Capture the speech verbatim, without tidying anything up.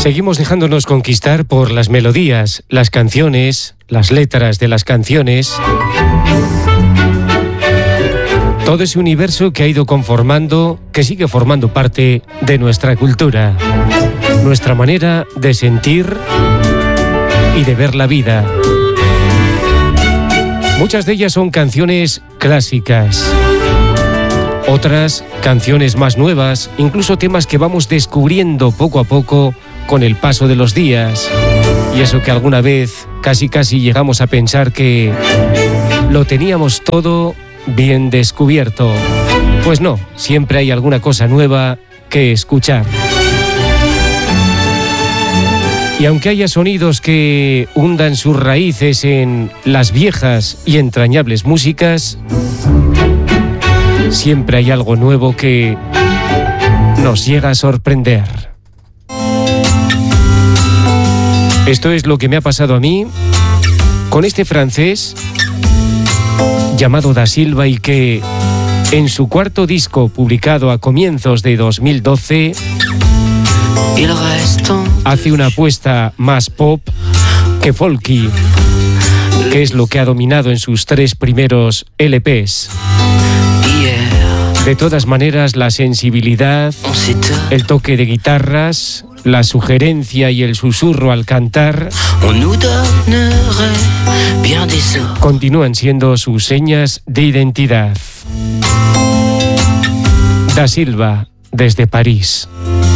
Seguimos dejándonos conquistar por las melodías, las canciones, las letras de las canciones. Todo ese universo que ha ido conformando, que sigue formando parte de nuestra cultura, nuestra manera de sentir y de ver la vida. Muchas de ellas son canciones clásicas, otras canciones más nuevas, incluso temas que vamos descubriendo poco a poco con el paso de los días. Y eso que alguna vez casi casi llegamos a pensar que lo teníamos todo bien descubierto. Pues no, siempre hay alguna cosa nueva que escuchar. Y aunque haya sonidos que hundan sus raíces en las viejas y entrañables músicas, siempre hay algo nuevo que nos llega a sorprender. Esto es lo que me ha pasado a mí con este francés llamado Da Silva, y que en su cuarto disco, publicado a comienzos de dos mil doce, hace una apuesta más pop que folky, que es lo que ha dominado en sus tres primeros L Pes. De todas maneras, la sensibilidad, el toque de guitarras, la sugerencia y el susurro al cantar continúan siendo sus señas de identidad. Da Silva, desde París.